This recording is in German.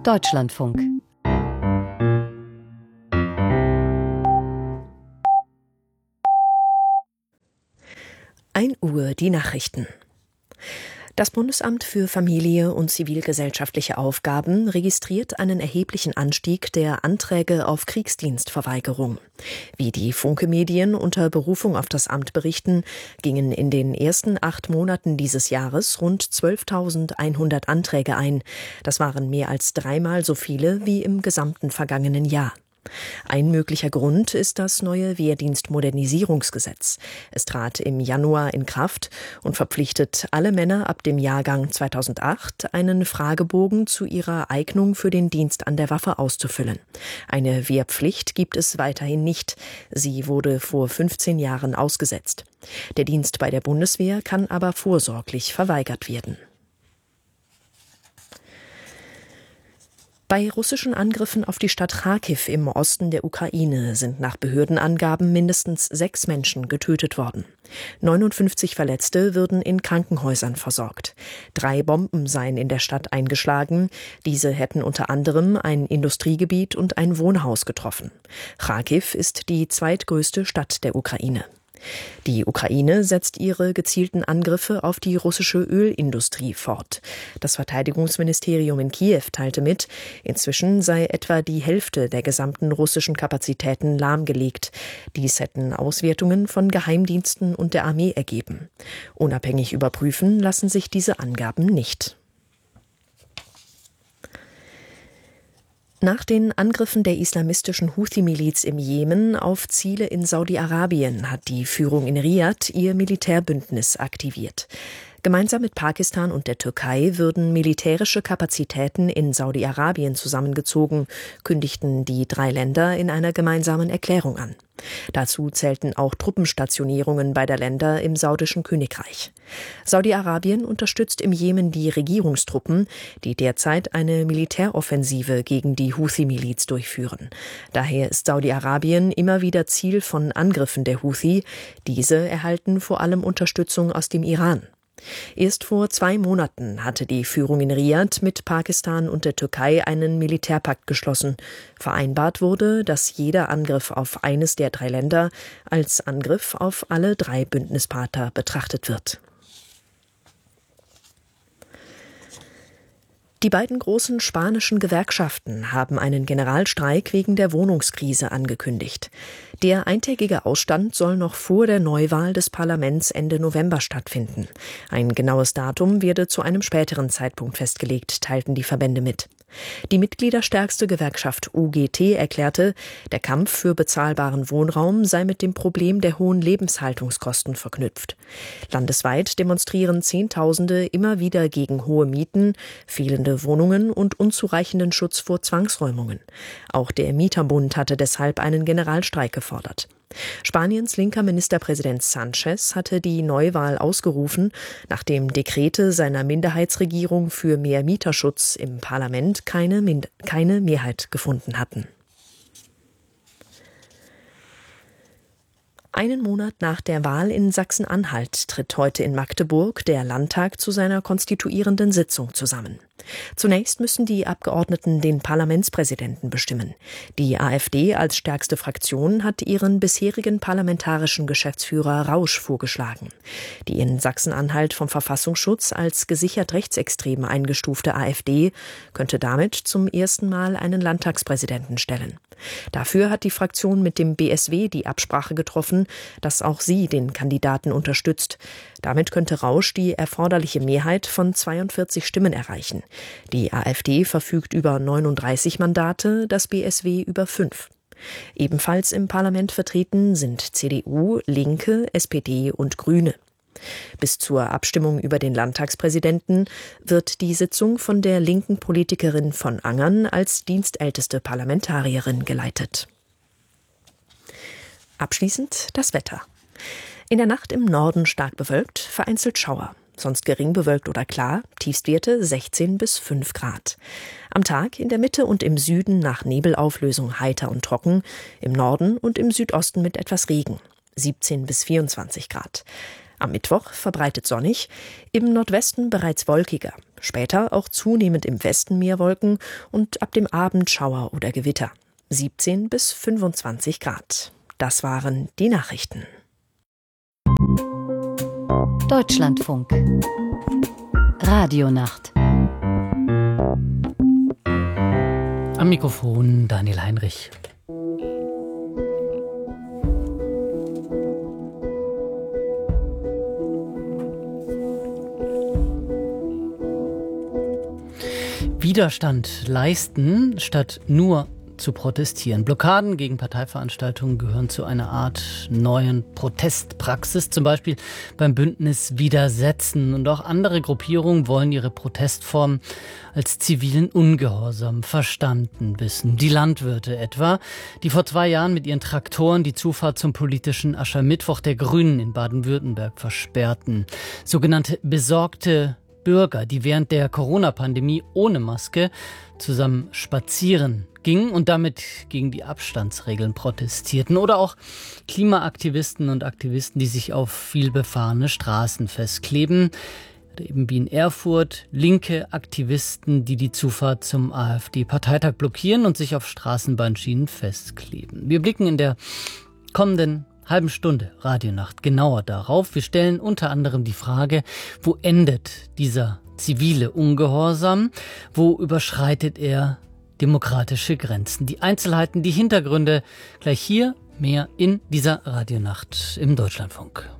Deutschlandfunk. 1 Uhr die Nachrichten. Das Bundesamt für Familie und zivilgesellschaftliche Aufgaben registriert einen erheblichen Anstieg der Anträge auf Kriegsdienstverweigerung. Wie die Funke-Medien unter Berufung auf das Amt berichten, gingen in den ersten 8 Monaten dieses Jahres rund 12.100 Anträge ein. Das waren mehr als 3-mal so viele wie im gesamten vergangenen Jahr. Ein möglicher Grund ist das neue Wehrdienstmodernisierungsgesetz. Es trat im Januar in Kraft und verpflichtet alle Männer ab dem Jahrgang 2008, einen Fragebogen zu ihrer Eignung für den Dienst an der Waffe auszufüllen. Eine Wehrpflicht gibt es weiterhin nicht. Sie wurde vor 15 Jahren ausgesetzt. Der Dienst bei der Bundeswehr kann aber vorsorglich verweigert werden. Bei russischen Angriffen auf die Stadt Charkiw im Osten der Ukraine sind nach Behördenangaben mindestens 6 Menschen getötet worden. 59 Verletzte würden in Krankenhäusern versorgt. 3 Bomben seien in der Stadt eingeschlagen. Diese hätten unter anderem ein Industriegebiet und ein Wohnhaus getroffen. Charkiw ist die zweitgrößte Stadt der Ukraine. Die Ukraine setzt ihre gezielten Angriffe auf die russische Ölindustrie fort. Das Verteidigungsministerium in Kiew teilte mit, inzwischen sei etwa die Hälfte der gesamten russischen Kapazitäten lahmgelegt. Dies hätten Auswertungen von Geheimdiensten und der Armee ergeben. Unabhängig überprüfen lassen sich diese Angaben nicht. Nach den Angriffen der islamistischen Houthi-Miliz im Jemen auf Ziele in Saudi-Arabien hat die Führung in Riad ihr Militärbündnis aktiviert. Gemeinsam mit Pakistan und der Türkei würden militärische Kapazitäten in Saudi-Arabien zusammengezogen, kündigten die 3 Länder in einer gemeinsamen Erklärung an. Dazu zählten auch Truppenstationierungen beider Länder im saudischen Königreich. Saudi-Arabien unterstützt im Jemen die Regierungstruppen, die derzeit eine Militäroffensive gegen die Houthi-Miliz durchführen. Daher ist Saudi-Arabien immer wieder Ziel von Angriffen der Houthi. Diese erhalten vor allem Unterstützung aus dem Iran. Erst vor 2 Monaten hatte die Führung in Riad mit Pakistan und der Türkei einen Militärpakt geschlossen. Vereinbart wurde, dass jeder Angriff auf eines der 3 Länder als Angriff auf alle 3 Bündnispartner betrachtet wird. Die beiden großen spanischen Gewerkschaften haben einen Generalstreik wegen der Wohnungskrise angekündigt. Der eintägige Ausstand soll noch vor der Neuwahl des Parlaments Ende November stattfinden. Ein genaues Datum werde zu einem späteren Zeitpunkt festgelegt, teilten die Verbände mit. Die mitgliederstärkste Gewerkschaft UGT erklärte, der Kampf für bezahlbaren Wohnraum sei mit dem Problem der hohen Lebenshaltungskosten verknüpft. Landesweit demonstrieren Zehntausende immer wieder gegen hohe Mieten, fehlende Wohnungen und unzureichenden Schutz vor Zwangsräumungen. Auch der Mieterbund hatte deshalb einen Generalstreik gefordert. Spaniens linker Ministerpräsident Sánchez hatte die Neuwahl ausgerufen, nachdem Dekrete seiner Minderheitsregierung für mehr Mieterschutz im Parlament keine Mehrheit gefunden hatten. Einen Monat nach der Wahl in Sachsen-Anhalt tritt heute in Magdeburg der Landtag zu seiner konstituierenden Sitzung zusammen. Zunächst müssen die Abgeordneten den Parlamentspräsidenten bestimmen. Die AfD als stärkste Fraktion hat ihren bisherigen parlamentarischen Geschäftsführer Rausch vorgeschlagen. Die in Sachsen-Anhalt vom Verfassungsschutz als gesichert rechtsextrem eingestufte AfD könnte damit zum ersten Mal einen Landtagspräsidenten stellen. Dafür hat die Fraktion mit dem BSW die Absprache getroffen, dass auch sie den Kandidaten unterstützt. Damit könnte Rausch die erforderliche Mehrheit von 42 Stimmen erreichen. Die AfD verfügt über 39 Mandate, das BSW über 5. Ebenfalls im Parlament vertreten sind CDU, Linke, SPD und Grüne. Bis zur Abstimmung über den Landtagspräsidenten wird die Sitzung von der linken Politikerin von Angern als dienstälteste Parlamentarierin geleitet. Abschließend das Wetter. In der Nacht im Norden stark bewölkt, vereinzelt Schauer. Sonst gering bewölkt oder klar, Tiefstwerte 16 bis 5 Grad. Am Tag in der Mitte und im Süden nach Nebelauflösung heiter und trocken, im Norden und im Südosten mit etwas Regen, 17 bis 24 Grad. Am Mittwoch verbreitet sonnig, im Nordwesten bereits wolkiger. Später auch zunehmend im Westen mehr Wolken und ab dem Abend Schauer oder Gewitter. 17 bis 25 Grad. Das waren die Nachrichten. Deutschlandfunk. Radionacht. Am Mikrofon Daniel Heinrich. Widerstand leisten, statt nur zu protestieren. Blockaden gegen Parteiveranstaltungen gehören zu einer Art neuen Protestpraxis, zum Beispiel beim Bündnis Widersetzen. Und auch andere Gruppierungen wollen ihre Protestform als zivilen Ungehorsam verstanden wissen. Die Landwirte etwa, die vor 2 Jahren mit ihren Traktoren die Zufahrt zum politischen Aschermittwoch der Grünen in Baden-Württemberg versperrten. Sogenannte besorgte Bürger, die während der Corona-Pandemie ohne Maske zusammen spazieren gingen und damit gegen die Abstandsregeln protestierten. Oder auch Klimaaktivisten und Aktivisten, die sich auf vielbefahrene Straßen festkleben. Eben wie in Erfurt, linke Aktivisten, die die Zufahrt zum AfD-Parteitag blockieren und sich auf Straßenbahnschienen festkleben. Wir blicken in der kommenden halben Stunde Radionacht genauer darauf. Wir stellen unter anderem die Frage, wo endet dieser zivile Ungehorsam? Wo überschreitet er demokratische Grenzen? Die Einzelheiten, die Hintergründe gleich hier, mehr in dieser Radionacht im Deutschlandfunk.